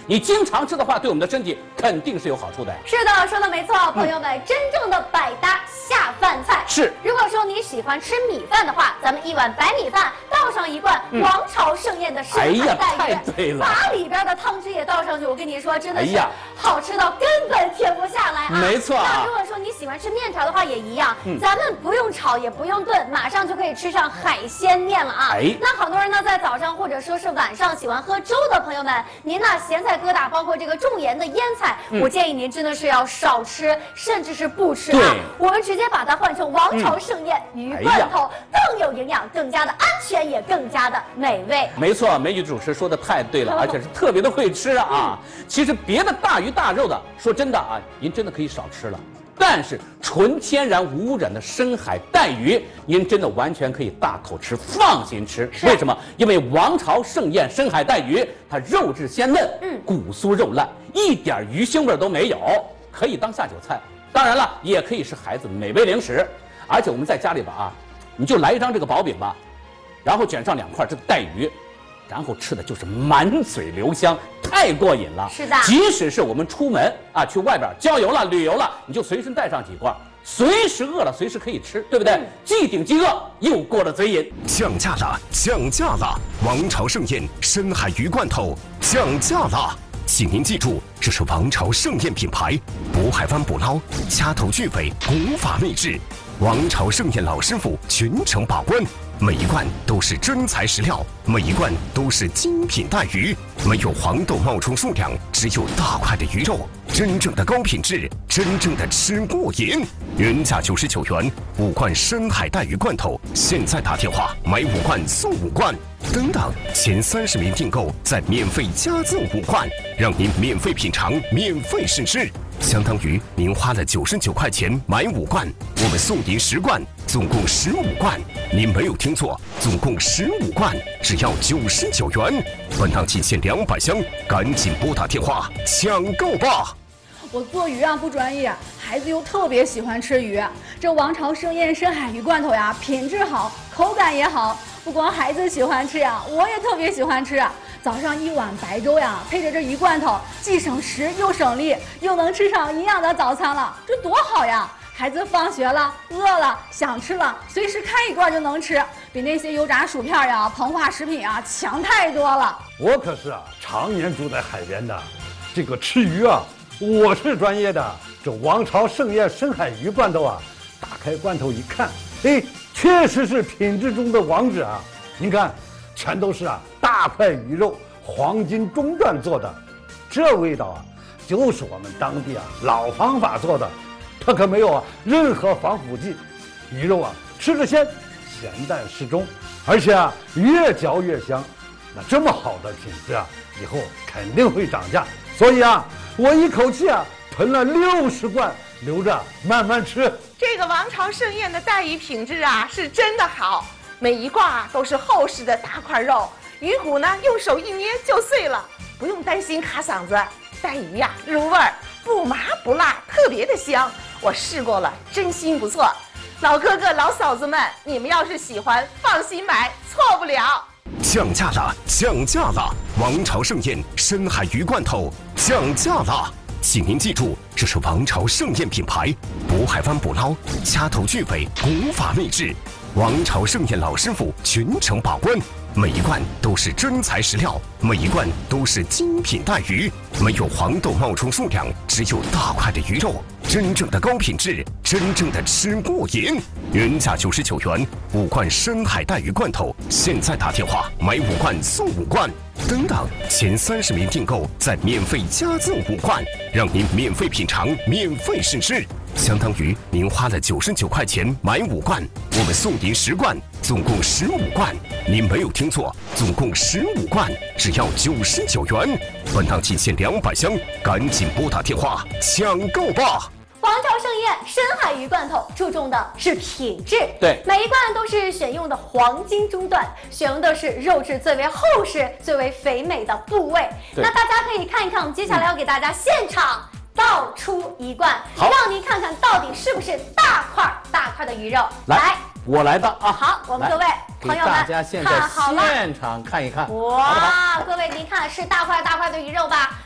你经常吃的话，对我们的身体肯定是有好处的。 是的，说的没错，朋友们，真正的百搭下饭菜是。 如果说你喜欢吃米饭的话，咱们一碗白米饭倒上一罐王朝盛宴的深海带鱼， 太对了， 把里边的汤汁也倒上去，我跟你说，真的是好吃到根本停不下来啊！ 没错那如果说你喜欢吃面条的话，也一样，咱们不用炒也不用炖，马上就可以吃上海鲜面了啊！那很多人呢，在早上或者说是晚上喜欢喝粥的朋友们，您呢咸菜疙瘩，包括这个重盐的腌菜，我建议您真的是要少吃，甚至是不吃啊！我们直接把它换成王朝盛宴鱼罐头，更有营养，更加的安全，也更加的美味。 没错，美女主持说的太对了，而且是特别的会吃啊！其实别的大鱼大肉的，说真的啊，您真的可以少吃了。但是纯天然无污染的深海带鱼，您真的完全可以大口吃，放心吃。为什么？因为王朝盛宴深海带鱼，它肉质鲜嫩，骨酥肉烂，一点鱼腥味都没有，可以当下酒菜。当然了，也可以是孩子美味零食。而且我们在家里吧啊，你就来一张这个薄饼吧，然后卷上2块这个带鱼。然后吃的就是满嘴留香，太过瘾了。 是的， 即使是我们出门啊，去外边郊游了、旅游了，你就随身带上几罐，随时饿了随时可以吃，对不对？既顶饥饿，又过了嘴瘾。 降价了，降价了！王朝盛宴深海鱼罐头降价了，请您记住，这是王朝盛宴品牌，渤海湾捕捞，掐头去尾，古法秘制。王朝盛宴老师傅全程把关，每一罐都是真材实料，每一罐都是精品带鱼，没有黄豆冒充数量，只有大块的鱼肉，真正的高品质，真正的吃过瘾。原价99元，5罐深海带鱼罐头，现在打电话买5罐送5罐，等等，前30名订购再免费加赠5罐，让您免费品尝，免费试吃。相当于您花了99块钱买5罐，我们送您10罐，总共15罐。您没有听错，总共15罐，只要99元。本档仅限200箱，赶紧拨打电话抢购吧！ 我做鱼啊不专业，孩子又特别喜欢吃鱼。这王朝盛宴深海鱼罐头呀，品质好，口感也好。不光孩子喜欢吃呀，我也特别喜欢吃。早上一碗白粥呀，配着这鱼罐头，既省时又省力，又能吃上营养的早餐了，这多好呀！孩子放学了，饿了，想吃了，随时开一罐就能吃，比那些油炸薯片呀、膨化食品啊强太多了。 我可是常年住在海边的，这个吃鱼啊，我是专业的。这王朝盛宴深海鱼罐头啊，打开罐头一看，哎，确实是品质中的王者啊！您看，全都是大块鱼肉，黄金中段做的，这味道啊，就是我们当地老方法做的。它可没有任何防腐剂，鱼肉吃着鲜，咸淡适中，而且越嚼越香。那这么好的品质以后肯定会涨价，所以我一口气囤了60罐，留着慢慢吃。 这个王朝盛宴的带鱼品质是真的好，每一罐都是厚实的大块肉，鱼骨呢用手一捏就碎了，不用担心卡嗓子。带鱼入味儿，不麻不辣，特别的香。我试过了，真心不错。老哥哥老嫂子们，你们要是喜欢，放心买，错不了。 降价了，降价了！王朝盛宴深海鱼罐头降价了，请您记住，这是王朝盛宴品牌，渤海湾捕捞，掐头去尾，古法秘制。王朝盛宴老师傅全程把关，每一罐都是真材实料，每一罐都是精品带鱼，没有黄豆冒充数量，只有大块的鱼肉，真正的高品质，真正的吃过瘾。原价99元，5罐深海带鱼罐头，现在打电话买5罐送5罐，等等，前30名订购再免费加赠5罐，让您免费品尝，免费试吃。相当于您花了99块钱买5罐，我们送您10罐，总共15罐。您没有听错，总共15罐，只要99元。本档仅限200箱，赶紧拨打电话抢购吧！ 王朝盛宴深海鱼罐头注重的是品质， 对， 每一罐都是选用的黄金中段，选用的是肉质最为厚实、最为肥美的部位。那大家可以看一看，我们接下来要给大家现场倒出一罐，让您看看到底是不是大块的鱼肉。来， 我来的啊！ 好，我们各位朋友们大家现在现场看一看。 哇，各位您看是大块的鱼肉吧？